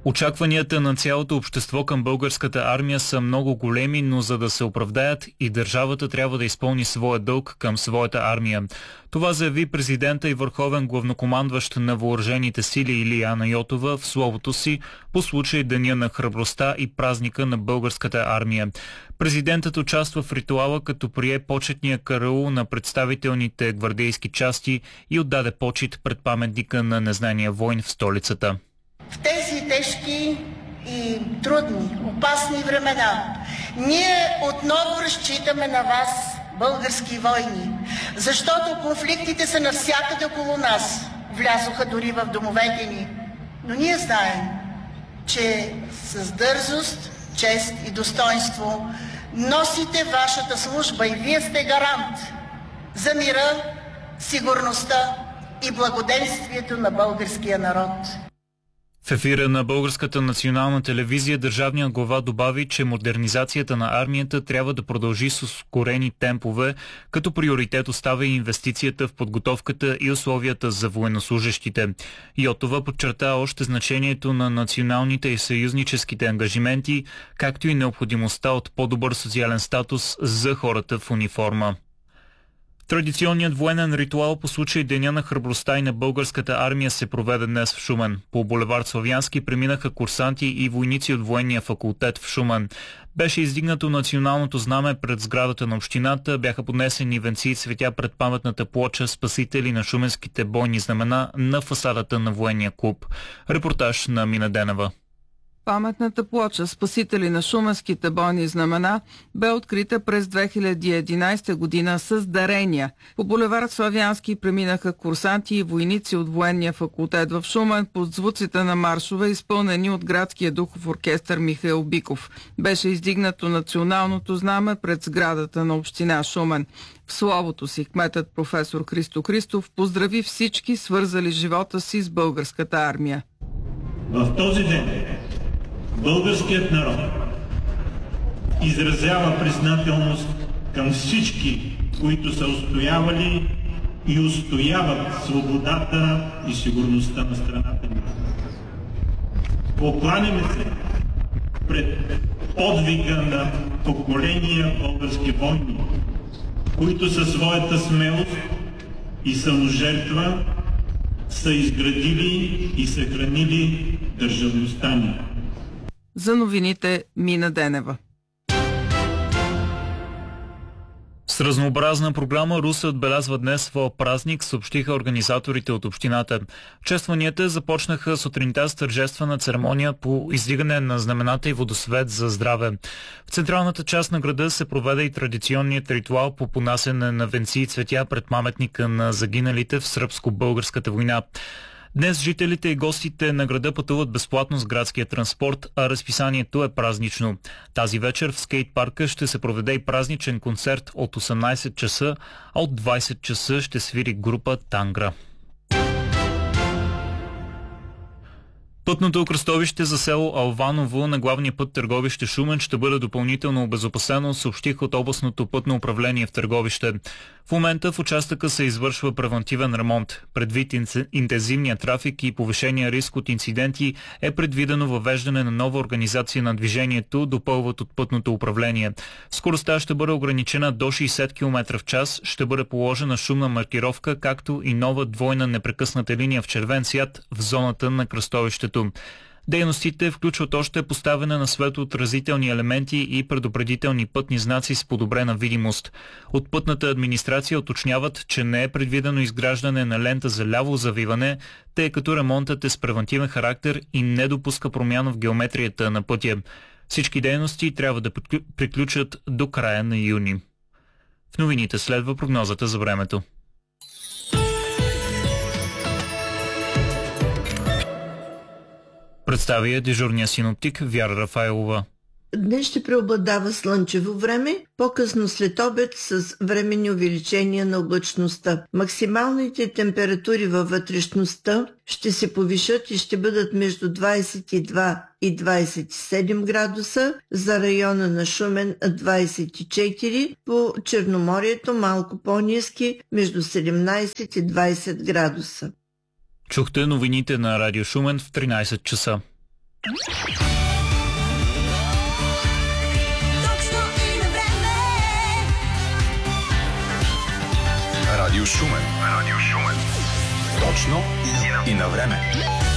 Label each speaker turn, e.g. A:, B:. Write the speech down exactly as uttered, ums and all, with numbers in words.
A: Очакванията на цялото общество към българската армия са много големи, но за да се оправдаят и държавата трябва да изпълни своя дълг към своята армия. Това заяви президента и върховен главнокомандващ на въоръжените сили Илияна Йотова в словото си по случай Деня на храбростта и празника на българската армия. Президентът участва в ритуала, като прие почетния караул на представителните гвардейски части и отдаде почит пред паметника на незнания войн в столицата.
B: В тези тежки и трудни, опасни времена ние отново разчитаме на вас, български войни, защото конфликтите са навсякъде около нас, влязоха дори в домовете ни. Но ние знаем, че с дързост, чест и достоинство носите вашата служба и вие сте гарант за мира, сигурността и благоденствието на българския народ.
A: В ефира на Българската национална телевизия държавният глава добави, че модернизацията на армията трябва да продължи с ускорени темпове, като приоритет остава и инвестицията в подготовката и условията за военнослужещите. Йотова подчерта още значението на националните и съюзническите ангажименти, както и необходимостта от по-добър социален статус за хората в униформа. Традиционният военен ритуал по случай Деня на храбростта и на българската армия се проведе днес в Шумен. По булевард Славянски преминаха курсанти и войници от военния факултет в Шумен. Беше издигнато националното знаме пред сградата на общината, бяха поднесени венци и цветя пред паметната плоча спасители на шуменските бойни знамена на фасадата на военния клуб. Репортаж на Мина Денева.
C: Паметната плоча «Спасители на шуменските бойни знамена» бе открита през две хиляди и единадесета година с дарения. По булевард Славянски преминаха курсанти и войници от военния факултет в Шумен под звуците на маршове, изпълнени от градския духов оркестър Михаил Биков. Беше издигнато националното знаме пред сградата на община Шумен. В словото си кметът професор Христо Христов поздрави всички, свързали живота си с българската армия.
D: В този ден българският народ изразява признателност към всички, които са устоявали и устояват свободата и сигурността на страната ни. Покланяме се пред подвига на поколения български войни, които със своята смелост и саможертва са изградили и съхранили държавността ни.
C: За новините Мина Денева.
A: С разнообразна програма Русе отбелязва днес своя празник, съобщиха организаторите от общината. Честванията започнаха сутринта с тържествена церемония по издигане на знамената и водосвет за здраве. В централната част на града се проведе и традиционният ритуал по понасене на венци и цветя пред паметника на загиналите в сръбско-българската война. Днес жителите и гостите на града пътуват безплатно с градския транспорт, а разписанието е празнично. Тази вечер в скейт парка ще се проведе и празничен концерт от осемнадесет часа, а от двадесет часа ще свири група Тангра. Пътното кръстовище за село Алваново на главния път Търговище Шумен ще бъде допълнително обезопасено, съобщих от областното пътно управление в Търговище. В момента в участъка се извършва превантивен ремонт. Предвид интензивния трафик и повишения риск от инциденти е предвидено въвеждане на нова организация на движението, допълват от пътното управление. Скоростта ще бъде ограничена до шейсет километра в час, ще бъде положена шумна маркировка, както и нова двойна непрекъсната линия в червен цвят в зоната на кръстовището. Дейностите включват още поставяне на светоотразителни елементи и предупредителни пътни знаци с подобрена видимост. От пътната администрация уточняват, че не е предвидено изграждане на лента за ляво завиване, тъй като ремонтът е с превантивен характер и не допуска промяна в геометрията на пътя. Всички дейности трябва да приключат до края на юни. В новините следва прогнозата за времето. Представя дежурния синоптик Вяра Рафаелова.
E: Днес ще преобладава слънчево време, по-късно след обед с временни увеличения на облачността. Максималните температури във вътрешността ще се повишат и ще бъдат между двадесет и два и двадесет и седем градуса, за района на Шумен двадесет и четири, по Черноморието малко по-ниски между седемнадесет и двадесет градуса.
A: Чухте новините на Радио Шумен в тринадесет часа.
F: Радио Шумен. Радио Шумен. Точно и на време.